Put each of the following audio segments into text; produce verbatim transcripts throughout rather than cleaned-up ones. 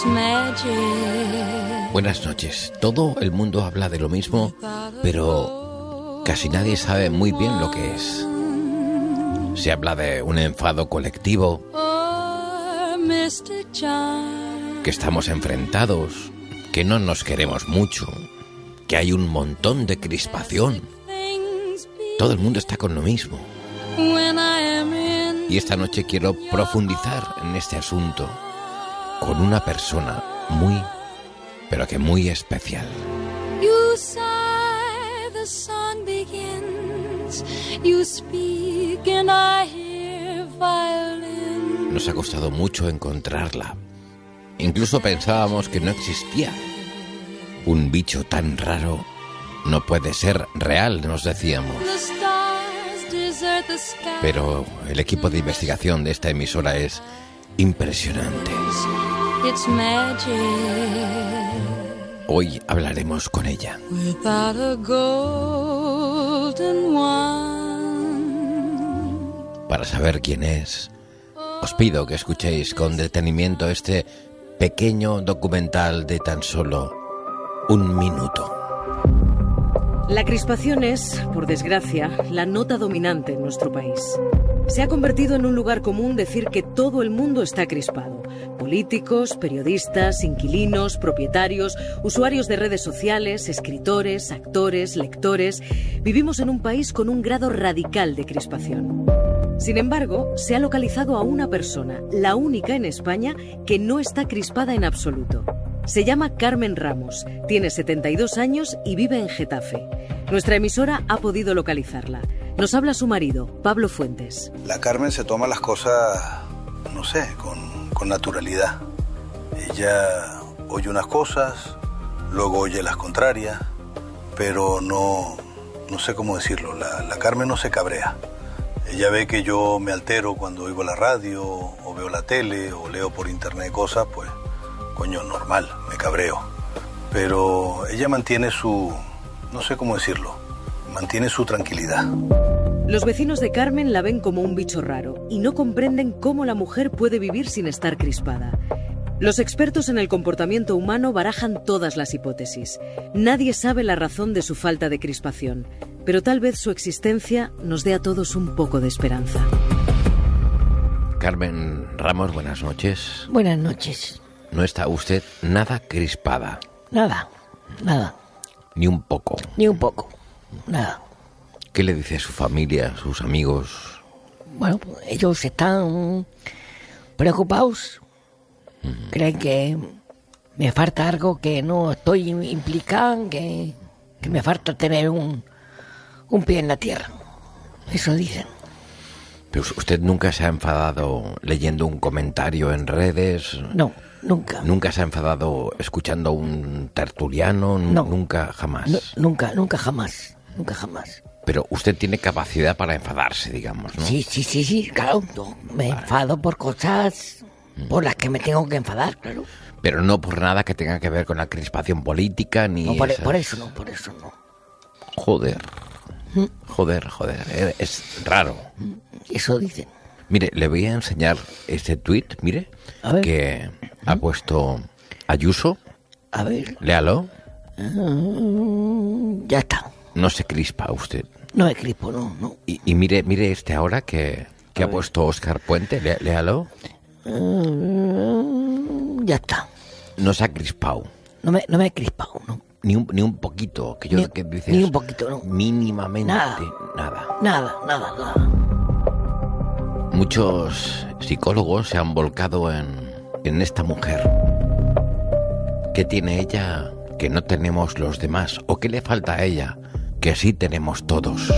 Buenas noches. Todo el mundo habla de lo mismo, pero casi nadie sabe muy bien lo que es. Se habla de un enfado colectivo, que estamos enfrentados, que no nos queremos mucho, que hay un montón de crispación. Todo el mundo está con lo mismo. Y esta noche quiero profundizar en este asunto con una persona muy, pero que muy especial. You sigh, the sun begins. You speak and I hear violin. Nos ha costado mucho encontrarla. Incluso pensábamos que no existía. Un bicho tan raro no puede ser real, nos decíamos. Pero el equipo de investigación de esta emisora es impresionante. Hoy hablaremos con ella. Para saber quién es, os pido que escuchéis con detenimiento este pequeño documental de tan solo un minuto. La crispación es, por desgracia, la nota dominante en nuestro país. Se ha convertido en un lugar común decir que todo el mundo está crispado. Políticos, periodistas, inquilinos, propietarios, usuarios de redes sociales, escritores, actores, lectores. Vivimos en un país con un grado radical de crispación. Sin embargo, se ha localizado a una persona, la única en España, que no está crispada en absoluto. Se llama Carmen Ramos, tiene setenta y dos años y vive en Getafe. Nuestra emisora ha podido localizarla. Nos habla su marido, Pablo Fuentes. La Carmen se toma las cosas, no sé, con, con naturalidad. Ella oye unas cosas, luego oye las contrarias, pero no, no sé cómo decirlo. La, la Carmen no se cabrea. Ella ve que yo me altero cuando oigo la radio, o veo la tele, o leo por internet cosas, pues, coño, normal, me cabreo. Pero ella mantiene su, no sé cómo decirlo, mantiene su tranquilidad. Los vecinos de Carmen la ven como un bicho raro y no comprenden cómo la mujer puede vivir sin estar crispada. Los expertos en el comportamiento humano barajan todas las hipótesis. Nadie sabe la razón de su falta de crispación, pero tal vez su existencia nos dé a todos un poco de esperanza. Carmen Ramos, buenas noches. Buenas noches. No está usted nada crispada. Nada, nada. Ni un poco. Ni un poco, nada. ¿Qué le dice a su familia, a sus amigos? Bueno, ellos están preocupados. Uh-huh. Creen que me falta algo, que no estoy implicado, que, que me falta tener un, un pie en la tierra. Eso dicen. ¿Pero usted nunca se ha enfadado leyendo un comentario en redes? No, nunca. ¿Nunca se ha enfadado escuchando un tertuliano? No. Nunca, jamás. No, nunca, nunca, jamás. Nunca, jamás. Pero usted tiene capacidad para enfadarse, digamos, ¿no? Sí, sí, sí, sí, claro. No, me vale. enfado por cosas por las que me tengo que enfadar, claro. Pero no por nada que tenga que ver con la crispación política ni... No, por, esas... por eso no, por eso no. Joder. ¿Mm? Joder, joder. Es raro. Eso dicen. Mire, le voy a enseñar este tuit, mire, que ¿Mm? ha puesto Ayuso. A ver. Léalo. Uh, ya está. No se crispa usted. No me crispo, no, no. Y, y mire, mire este ahora que, que ha ver. puesto Óscar Puente, Lé, léalo. Uh, ya está. No se ha crispado. No me, no me he crispado, no. Ni un, ni un poquito, que yo ni, que dices, ni un poquito, no. Mínimamente, nada. Nada, nada, nada, nada. Muchos psicólogos se han volcado en, en esta mujer. ¿Qué tiene ella que no tenemos los demás? ¿O qué le falta a ella que sí tenemos todos?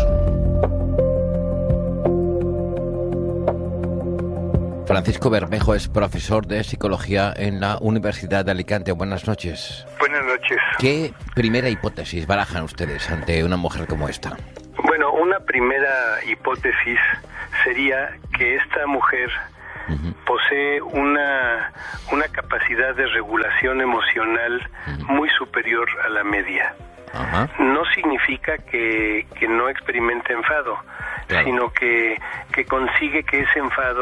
Francisco Bermejo es profesor de psicología en la Universidad de Alicante. Buenas noches. Buenas noches. ¿Qué primera hipótesis barajan ustedes ante una mujer como esta? Bueno, una primera hipótesis sería que esta mujer uh-huh. posee una, una capacidad de regulación emocional uh-huh. muy superior a la media. Uh-huh. No significa que, que no experimente enfado, claro. sino que, que consigue que ese enfado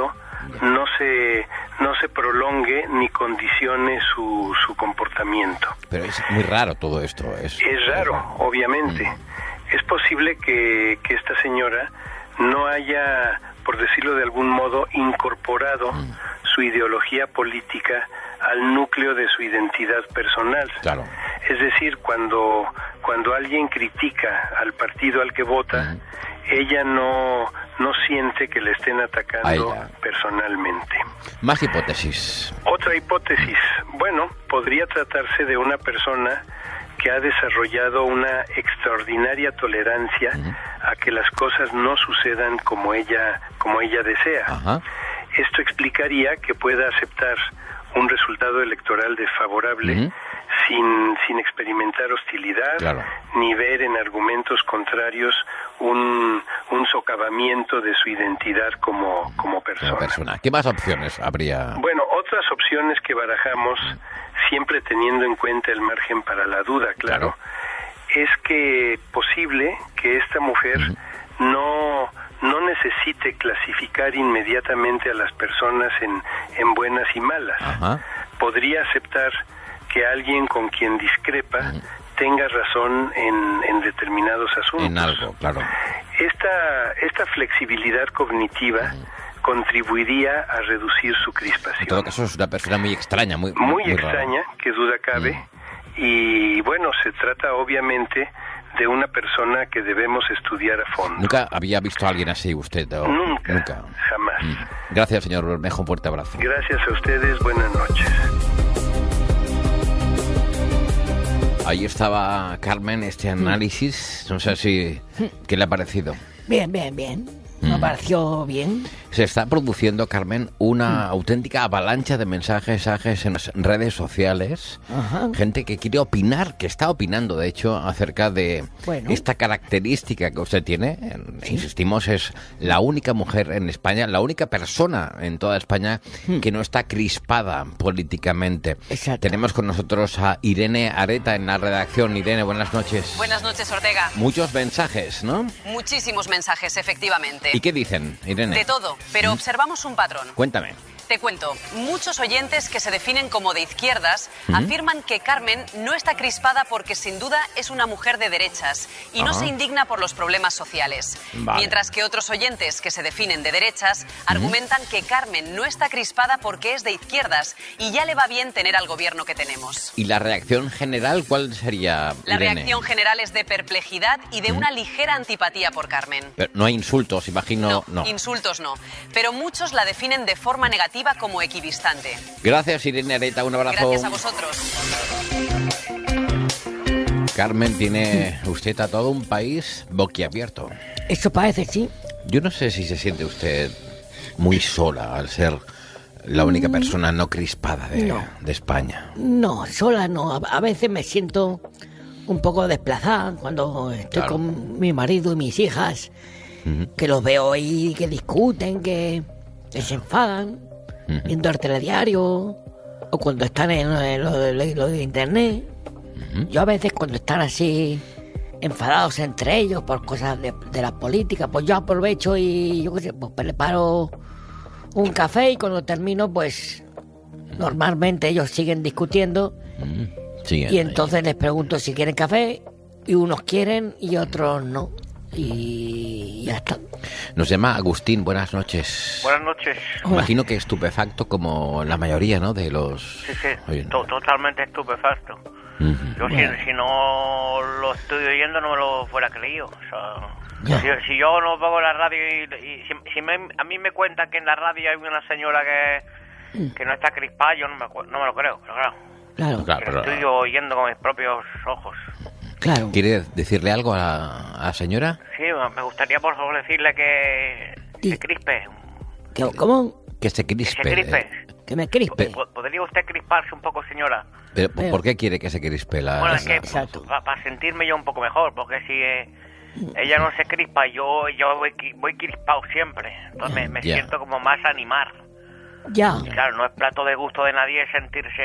no se no se prolongue ni condicione su, su comportamiento. Pero es muy raro todo esto. Es, es raro, obviamente. Mm. Es posible que, que esta señora no haya, por decirlo de algún modo, incorporado mm. su ideología política al núcleo de su identidad personal. Claro. Es decir, cuando, cuando alguien critica al partido al que vota, uh-huh. ella no, no siente que le estén atacando personalmente. Más hipótesis. Otra hipótesis. Bueno, podría tratarse de una persona que ha desarrollado una extraordinaria tolerancia uh-huh. a que las cosas no sucedan como ella, como ella desea. Uh-huh. Esto explicaría que pueda aceptar un resultado electoral desfavorable uh-huh. sin, sin experimentar hostilidad, claro. ni ver en argumentos contrarios un, un socavamiento de su identidad como, como persona. persona. ¿Qué más opciones habría? Bueno, otras opciones que barajamos, uh-huh. siempre teniendo en cuenta el margen para la duda, claro, claro. es que posible que esta mujer uh-huh. no... no necesite clasificar inmediatamente a las personas en, en buenas y malas. Ajá. Podría aceptar que alguien con quien discrepa uh-huh. tenga razón en, en determinados asuntos. En algo, claro. Esta, esta flexibilidad cognitiva uh-huh. contribuiría a reducir su crispación. En todo caso es una persona muy extraña, muy Muy, muy extraña, rara. que duda cabe, uh-huh. y bueno, se trata obviamente de una persona que debemos estudiar a fondo. ¿Nunca había visto a alguien así usted? O... Nunca, Nunca, jamás. Mm. Gracias, señor Bermejo, un fuerte abrazo. Gracias a ustedes, buenas noches. Ahí estaba Carmen, este análisis, no sé si... ¿Qué le ha parecido? Bien, bien, bien. Me Mm. pareció bien. Se está produciendo, Carmen, una mm. auténtica avalancha de mensajes, mensajes en las redes sociales. Ajá. Gente que quiere opinar, que está opinando, de hecho, acerca de Bueno. esta característica que usted tiene. Sí. Insistimos, es la única mujer en España, la única persona en toda España mm. que no está crispada políticamente. Exacto. Tenemos con nosotros a Irene Areta en la redacción. Irene, buenas noches. Buenas noches, Ortega. Muchos mensajes, ¿no? Muchísimos mensajes, efectivamente. ¿Y qué dicen, Irene? De todo, pero ¿Mm? observamos un patrón. Cuéntame. Te cuento, muchos oyentes que se definen como de izquierdas ¿Mm? afirman que Carmen no está crispada porque sin duda es una mujer de derechas y Ajá. no se indigna por los problemas sociales. Vale. Mientras que otros oyentes que se definen de derechas ¿Mm? argumentan que Carmen no está crispada porque es de izquierdas y ya le va bien tener al gobierno que tenemos. ¿Y la reacción general cuál sería, La Irene? reacción general es de perplejidad y de ¿Mm? una ligera antipatía por Carmen. Pero no hay insultos, imagino. No, No, insultos no. Pero muchos la definen de forma negativa como equidistante. Gracias, Irene Areta, un abrazo. Gracias a vosotros. Carmen, tiene usted a todo un país boquiabierto. Eso parece, sí. Yo no sé si se siente usted muy sola al ser la única persona no crispada de, No. de España. No, sola no. A, a veces me siento un poco desplazada cuando estoy Claro. con mi marido y mis hijas, Ujú. que los veo ahí, que discuten, que, que se enfadan, Ujú. viendo el telediario, o cuando están en, en lo, de, lo de internet. Ujú. Yo a veces cuando están así enfadados entre ellos por cosas de, de la política, pues yo aprovecho y yo qué sé, pues preparo un café y cuando termino, pues normalmente ellos siguen discutiendo Ujú. Sí, y entonces les pregunto si quieren café y unos quieren y otros no. Y ya está. Nos llama Agustín, buenas noches. Buenas noches. Hola. Imagino que estupefacto como la mayoría, ¿no? De los... Sí, sí, Oye, to- totalmente estupefacto. Ujú. Yo Bueno. si, si no lo estoy oyendo no me lo fuera creído. O sea, Ya. si, si yo no pongo la radio y, y si, si me- a mí me cuentan que en la radio hay una señora que, que no está crispada, yo no me, acu- no me lo creo. Pero claro, Claro, Claro, que pero- lo estoy oyendo con mis propios ojos. claro. ¿Quiere decirle algo a la, a la señora? Sí, me gustaría por favor decirle que Sí. se crispe. ¿Qué- ¿Cómo? Que se Que crispe. se crispe. eh, Que me crispe. Po- ¿Podría usted crisparse un poco, señora? Pero, ¿por- Pero- ¿Por qué quiere que se crispe la...? Bueno, es que Exacto. para sentirme yo un poco mejor, porque si eh, ella no se crispa, yo yo voy, qui- voy crispado siempre. Entonces me, me Ya. siento como más animar. Ya. Y claro, no es plato de gusto de nadie sentirse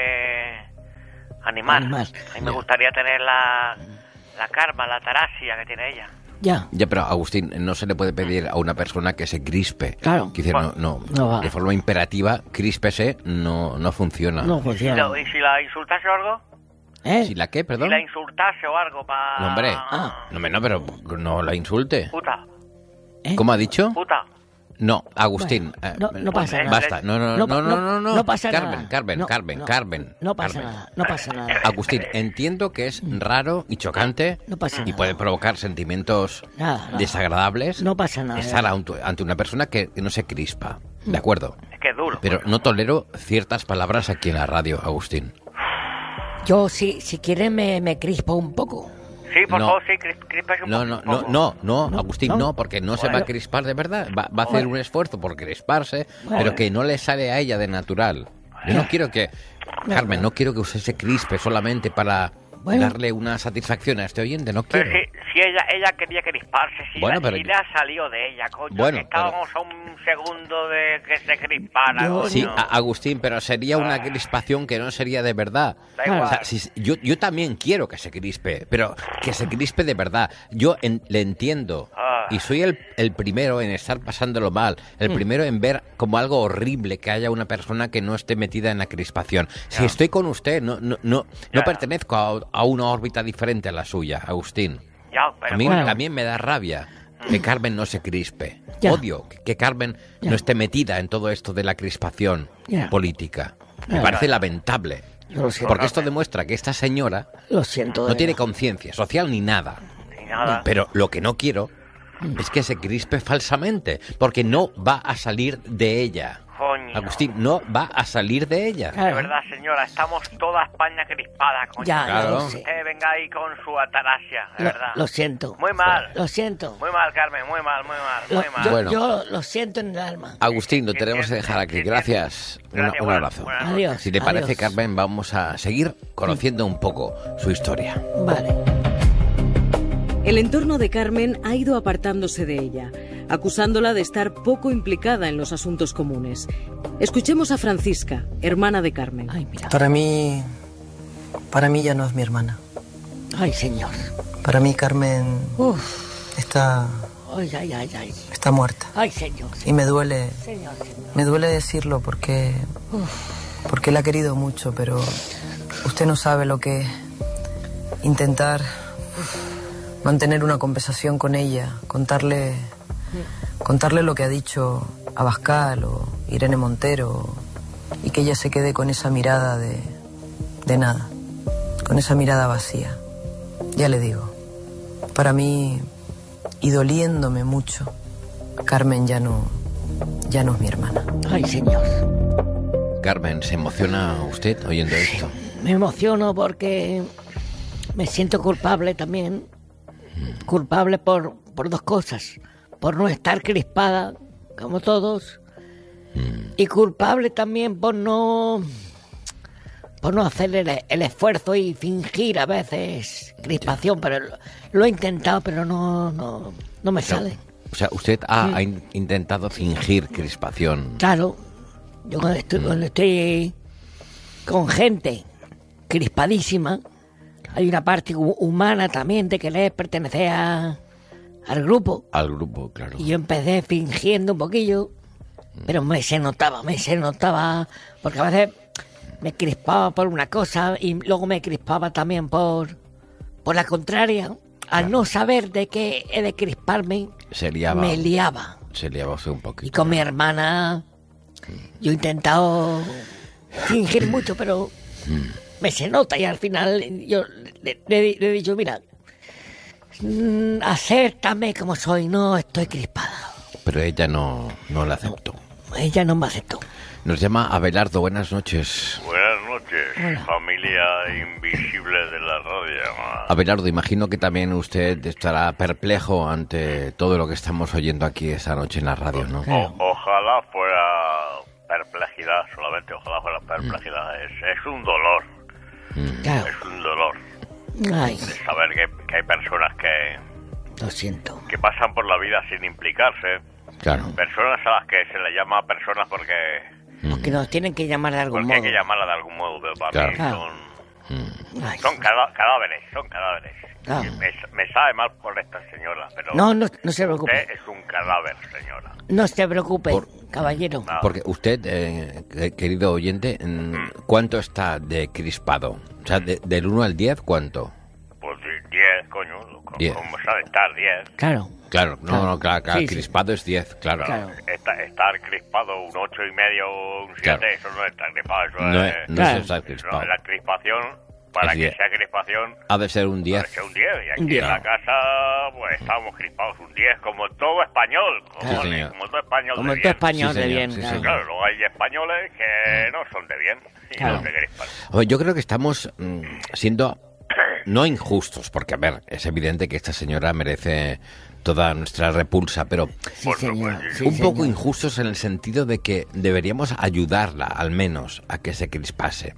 animar. Animar. A mí me Ya. gustaría tener la, la karma, la tarasia que tiene ella. Ya. Ya, pero Agustín, no se le puede pedir a una persona que se crispe. Claro. Que dice, no, no, No va. de forma imperativa, críspese, no, no funciona. No ¿Y si, funciona. lo- y si la insultase o algo? ¿Eh? ¿Si la qué, Si perdón? la insultase o algo para... No, hombre. Ah. No, me- no, pero no la insulte. Puta, ¿Eh? ¿Cómo ha dicho? puta. No, Agustín. Bueno, eh, no- no pasa nada. Basta. No, no, no, pa- no, no, no. no pasa Carmen, nada. Carmen, No, Carmen, no, Carmen. No pasa Carmen. nada, no pasa nada. Agustín, entiendo que es raro y chocante No pasa y nada. puede provocar sentimientos Nada, nada. desagradables. No pasa nada. Estar ante, ante una persona que no se crispa. De acuerdo. Es que es duro. Pero no tolero ciertas palabras aquí en la radio, Agustín. Yo, si, si quieres, me, me crispo un poco. Sí, por No. favor, sí, cris- crispes un No, po- no, un no, poco. no, no, No, Agustín, no. no, porque no se va a crispar de verdad. Va, va a hacer un esfuerzo por crisparse, Bueno. pero que no le sale a ella de natural. Yo no quiero que, Carmen, no quiero que usted se crispe solamente para Bueno. darle una satisfacción a este oyente, no Pero quiero. si, si ella ella quería crisparse, si, Bueno, la- pero si yo- le ha salido de ella, coño, Bueno, que estábamos a un segundo de que se crispara, Yo- coño. Sí, a- Agustín, pero sería una crispación que no sería de verdad. Da igual. O sea, si- yo, yo también quiero que se crispe, pero que se crispe de verdad. Yo en- le entiendo Ah. y soy el, el primero en estar pasándolo mal, el primero en ver como algo horrible que haya una persona que no esté metida en la crispación. Si estoy con usted, no, no, no, no Ya. pertenezco a, a una órbita diferente a la suya, Agustín. Ya, pero A mí coño, también me da rabia que Carmen no se crispe. Ya. Odio que, que Carmen Ya. no esté metida en todo esto de la crispación Ya. política. Me Ya. parece lamentable. Yo lo siento. Porque esto demuestra que esta señora Lo siento. de no tiene verdad. conciencia social ni nada. ni nada. Pero lo que no quiero es que se crispe falsamente, porque no va a salir de ella. Coño. Agustín, no va a salir de ella. De verdad, señora, estamos toda España crispada, coño. Ya, Claro. ya lo sé. Usted venga ahí con su ataraxia, de Lo, verdad. lo siento. Muy mal. Lo siento. Muy mal, Carmen, muy mal, muy mal, Lo- muy mal. yo, Bueno. yo lo siento en el alma. Agustín, lo Sí, tenemos sí, que dejar sí, aquí. sí, Gracias. Un- Gracias, un buenas- abrazo. buenas noches. Adiós. Si te parece, adiós. Carmen, vamos a seguir conociendo un poco su historia. Vale. El entorno de Carmen ha ido apartándose de ella, acusándola de estar poco implicada en los asuntos comunes. Escuchemos a Francisca, hermana de Carmen. Ay, mira. Para mí, para mí ya no es mi hermana. Ay, señor. Para mí Carmen Uf. está, Ay, ay, ay, ay. está muerta. Ay, señor. Y me duele, Señor, señor. me duele decirlo porque, porque la he querido mucho, pero usted no sabe lo que es intentar mantener una conversación con ella, contarle, contarle lo que ha dicho Abascal o Irene Montero y que ella se quede con esa mirada de, de nada, con esa mirada vacía. Ya le digo, para mí, y doliéndome mucho, Carmen ya no, ya no es mi hermana. Ay, señor. Carmen, ¿se emociona usted oyendo esto? Me emociono porque me siento culpable también. Culpable por, por dos cosas. Por no estar crispada, como todos. Y culpable también por no... Por no hacer el, el esfuerzo y fingir a veces crispación. Pero lo, lo he intentado, pero no, no, no me sale. O sea, usted ha, ha in- intentado fingir crispación. Claro, yo cuando estoy, cuando estoy con gente crispadísima, hay una parte hu- humana también de querer pertenecer a- al grupo. Al grupo, claro. Y yo empecé fingiendo un poquillo, pero me se notaba, me se notaba, porque a veces me crispaba por una cosa y luego me crispaba también por, por la contraria. Al no saber de qué he de crisparme, Se liaba. me liaba. Se liaba usted un Y poquito. con mi hermana yo he intentado fingir mucho, pero me se nota y al final yo le, le- le he dicho, mira, mm, acéptame como soy, no estoy crispada. Pero ella no, no la aceptó. Ella no me aceptó. Nos llama Abelardo, buenas noches. Buenas noches, Hola. familia invisible de la radio. Abelardo, imagino que también usted estará perplejo ante todo lo que estamos oyendo aquí esta noche en la radio, ¿no? O- ojalá fuera perplejidad, solamente ojalá fuera perplejidad. Es, es un dolor, Claro. es un dolor Ay, de saber que, que hay personas que, lo siento. que pasan por la vida sin implicarse. Claro. Personas a las que se les llama personas porque, Porque nos tienen que llamar de algún porque hay modo. que llamarlas de algún modo, pero para Claro. mí Claro. son, Ay. Son cada- cadáveres, son cadáveres. Ah. Me, me sabe mal por esta señora, pero... No, no, no se preocupe. Usted es un cadáver, señora. No se preocupe, Por- caballero. Ah. Porque usted, eh, eh, querido oyente, mm, ¿cuánto está de crispado? O sea, de- del uno al diez, ¿cuánto? Pues diez, coño. co- Diez. Como sabe estar, diez. Claro. Claro, no, Claro. no, claro, claro, Sí, sí. crispado es diez, claro. Claro. Esta- estar crispado un ocho y medio o un siete, Claro. eso no es estar crispado. Eso No es... es, no Claro. es estar no, crispado. la crispación, para Es que diez. sea crispación, Ha de ser un tiene diez. que ser un diez. Y aquí Un diez. en la casa, pues estamos crispados un diez, como todo español. Cojones, Sí, señor. como todo español Como de el bien. español Sí, de señor, bien. sí, claro. señor. Claro, luego hay españoles que no son de bien y Claro. no se crispan. Oye, yo creo que estamos mm, siendo no injustos, porque, a ver, es evidente que esta señora merece toda nuestra repulsa, pero Sí, Por señor. supuesto. sí, un poco señor. injustos en el sentido de que deberíamos ayudarla, al menos, a que se crispase.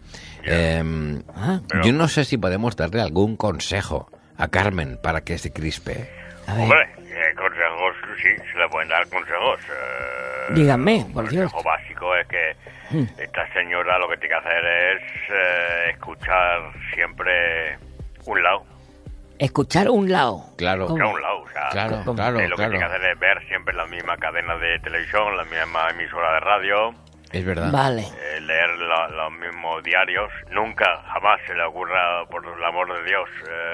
Eh, Ah. yo no sé si podemos darle algún consejo a Carmen para que se crispe. A ver, Hombre, eh, consejos, sí, se le pueden dar consejos. eh, Díganme, por el Dios. consejo básico es que Hmm. esta señora lo que tiene que hacer es eh, escuchar siempre un lado. escuchar un lado. Claro. ¿Cómo? Escuchar un lado, o sea, Claro, ¿Cómo? claro, eh, lo que claro. tiene que hacer es ver siempre la misma cadena de televisión, la misma emisora de radio, Es verdad. Vale. eh, leer la- los mismos diarios. Nunca, jamás se le ocurra, por el amor de Dios,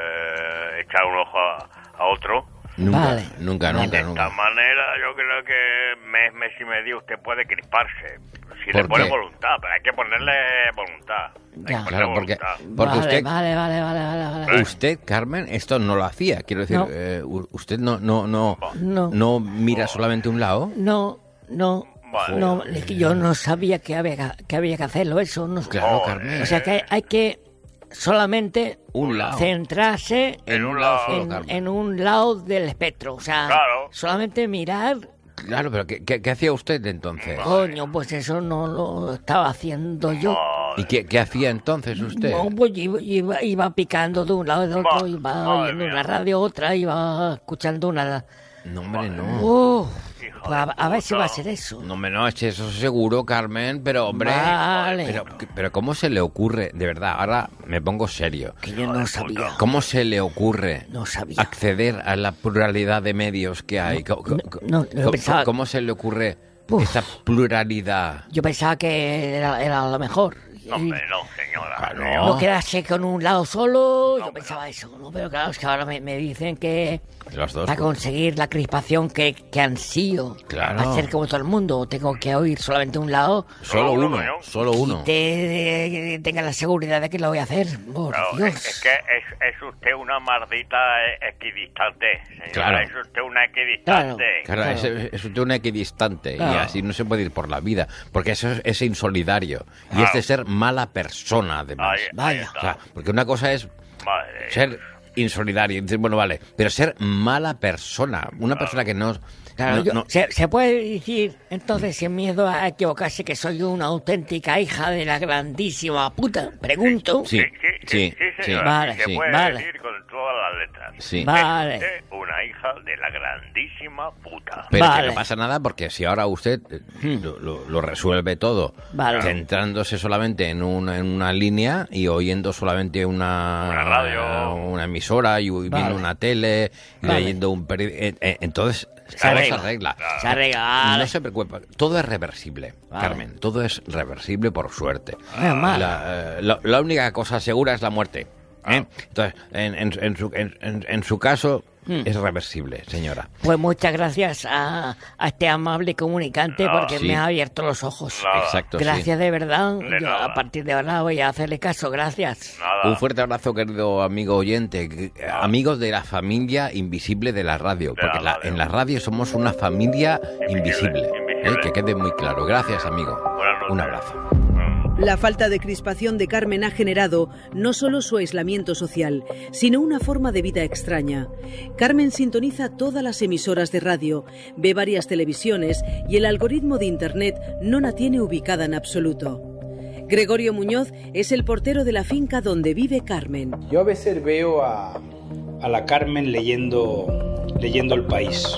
eh, echar un ojo a, a otro. Nunca, Vale. nunca, Vale. nunca, De esta nunca. manera yo creo que mes, mes y medio usted puede crisparse. Si ¿Por le pone qué? voluntad, pero hay que ponerle voluntad. Hay Ya. que ponerle Claro, porque, voluntad. porque vale, usted, vale, vale, vale, vale, vale. usted, Carmen, esto no lo hacía. Quiero decir, No. eh, u- usted no, no, no, No. no mira solamente un lado. No, no, Vale. no, es que yo no sabía que había, que había que hacerlo eso. No, Claro, Joder. Carmen. O sea que hay, hay que solamente Un lado. centrarse En un lado solo, en, Carmen. en un lado del espectro. O sea, Claro. solamente mirar. Claro, pero ¿qué, qué, qué hacía usted entonces? Coño, pues eso no lo estaba haciendo yo. ¿Y qué, qué hacía entonces usted? No, pues iba, iba, iba picando de un lado y de otro, Ma- iba madre oyendo mía. una radio, otra, iba escuchando una... No, hombre, no. Uh, Hijo pues a, de a ver si puta. va a ser eso. No me no, es eso seguro, Carmen, pero hombre, Vale. pero, pero ¿cómo se le ocurre? De verdad, ahora me pongo serio. Que yo no sabía. ¿Cómo se le ocurre No sabía. acceder a la pluralidad de medios que hay? Co- co- co- no, yo co- pensaba- ¿Cómo se le ocurre Uf. esa pluralidad? Yo pensaba que era, era lo mejor. No, hombre, no, señora. Ah, no. señor. No quedarse con un lado solo, yo pensaba eso, ¿no? Pero claro, es que ahora me, me dicen que Los dos. para conseguir la crispación que, que ansío, Claro. hacer como todo el mundo, tengo que oír solamente un lado Solo Solo uno, uno, señor. solo uno. y te, tenga la seguridad de que lo voy a hacer. Por Claro, Dios. es, es que es, es usted una maldita eh, equidistante, señora. Claro. Es usted una equidistante. Claro, Claro. es, es usted un equidistante y Claro. así no se puede ir por la vida, porque eso es, es insolidario y Claro. es de ser mala persona, además. Ahí- ahí Vaya. está. O sea, porque una cosa es Madre ser insolidario y decir, bueno, vale, pero ser mala persona, una persona que no... Claro, no- yo- no- se, se puede decir entonces sin miedo a equivocarse que soy una auténtica hija de la grandísima puta. Pregunto. Sí, Sí, sí, sí, sí, sí, sí. señora. Vale, se sí, puede vale. decir con todas las letras. Sí. Vale. Es usted una hija de la grandísima puta. Pero Vale. que no pasa nada porque si ahora usted eh, lo, lo- lo resuelve todo Vale. centrándose solamente en una, en una línea y oyendo solamente una, Una radio. una emisora y viendo Vale. una tele y Vale. leyendo un periódico, entonces Se todo arregla. se arregla. Se arregla, vale. No se preocupe, todo es reversible, Vale. Carmen, todo es reversible por suerte. Menos mal. La, eh, la- la única cosa segura es la muerte. ¿eh? Entonces, en, en- en su, en- en- en su caso, Hmm. es reversible, señora. Pues muchas gracias a, a este amable comunicante porque Sí. me ha abierto los ojos. Nada. Exacto, sí. Gracias de verdad. De Yo nada. a partir de ahora voy a hacerle caso. Gracias. Nada. Un fuerte abrazo, querido amigo oyente, que- amigos de la familia invisible de la radio, De porque la la- radio. en la radio somos una familia invisible, Invisible, invisible. ¿eh? Que quede muy claro. Gracias, amigo. Buenas noches. Un abrazo. La falta de crispación de Carmen ha generado no solo su aislamiento social, sino una forma de vida extraña. Carmen sintoniza todas las emisoras de radio, ve varias televisiones y el algoritmo de Internet no la tiene ubicada en absoluto. Gregorio Muñoz es el portero de la finca donde vive Carmen. Yo a veces veo a, a la Carmen leyendo, leyendo El País.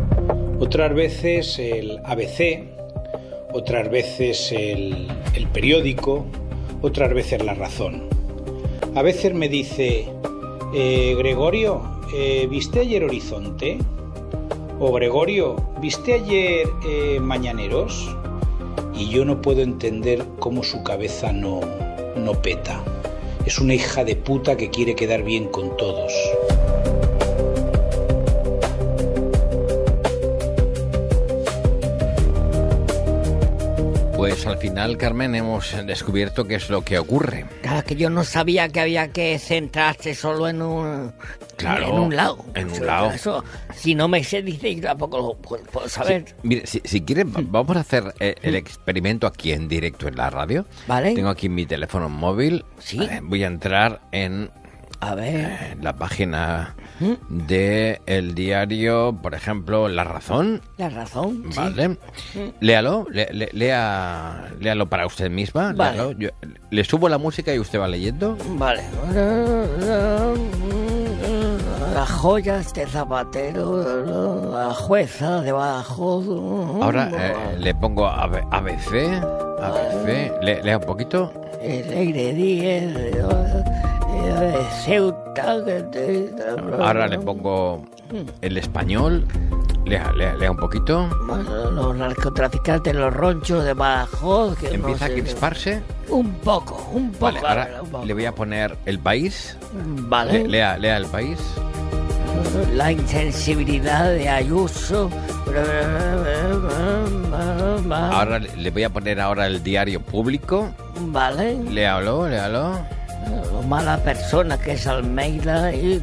Otras veces el A B C, otras veces el, el periódico, otras veces La Razón. A veces me dice, eh, Gregorio, eh, ¿viste ayer Horizonte? O Gregorio, ¿viste ayer eh, Mañaneros? Y yo no puedo entender cómo su cabeza no, no peta. Es una hija de puta que quiere quedar bien con todos. Pues al final, Carmen, hemos descubierto qué es lo que ocurre. Claro, que yo no sabía que había que centrarse solo en un, claro, en un lado. En un eso, lado. Eso, si no me se dice, yo tampoco lo puedo, puedo saber. Sí, mire, si, si quieren, vamos a hacer eh, el experimento aquí en directo en la radio. Vale. Tengo aquí mi teléfono móvil. Sí. Vale, voy a entrar en... A ver. Eh, la página ¿Mm? de el diario, por ejemplo, La Razón. La Razón, Vale. Sí. Léalo, le, le, lea, léalo para usted misma. Vale. Léalo. Yo, le subo la música y usted va leyendo. Vale. Las joyas de Zapatero, la jueza debajo. Ahora eh, le pongo A B C. A B C. Le, lea un poquito. El aire diez. De Ceuta. Ahora le pongo el español. Lea, lea, lea un poquito. Los narcotraficantes, los ronchos de Badajoz. Que Empieza no sé, a crisparse. Un poco, un poco. Vale, ahora un poco. Le voy a poner El País. Vale. Le, lea, lea El País. La insensibilidad de Ayuso. Ahora le voy a poner ahora El Diario Público. Vale. Léalo, léalo. Lo mala persona que es Almeida y...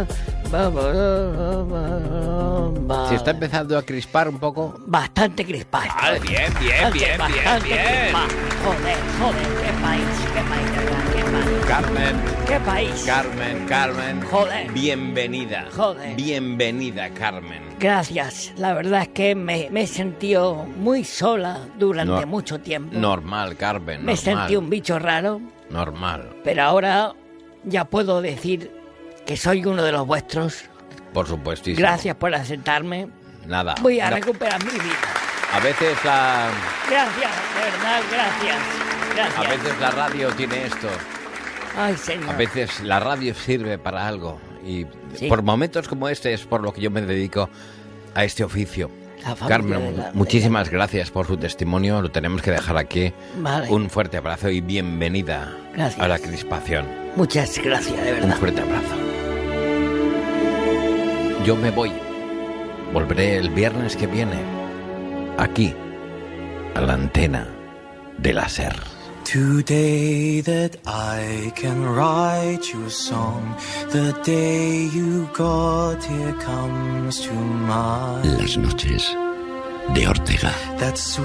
Se está empezando a crispar un poco. Bastante crispado. Vale, bien, bien, bien, bien, bien. Joder, joder, qué país, qué país, qué país. Carmen. Qué país. Carmen, Carmen. Joder. Bienvenida. Joder. Bienvenida, Carmen. Gracias. La verdad es que me, me he sentido muy sola durante no, mucho tiempo. Normal, Carmen, Me normal. sentí un bicho raro. Normal. Pero ahora ya puedo decir que soy uno de los vuestros. Por supuestísimo. Gracias por aceptarme. Nada. Voy a no. recuperar mi vida. A veces la... Gracias, de verdad, gracias. Gracias. A veces la radio tiene esto. Ay, señor. A veces la radio sirve para algo. Y sí. por momentos como este es por lo que yo me dedico a este oficio. Carmen, la, muchísimas la... gracias por su testimonio. Lo tenemos que dejar aquí. Vale. Un fuerte abrazo y bienvenida gracias. a La Crispación. Muchas gracias, de verdad. Un fuerte abrazo. Yo me voy. Volveré el viernes que viene. Aquí, a la antena de la SER. Today that I can write you a song, the day you got here comes to mind. Las noches de Ortega. That's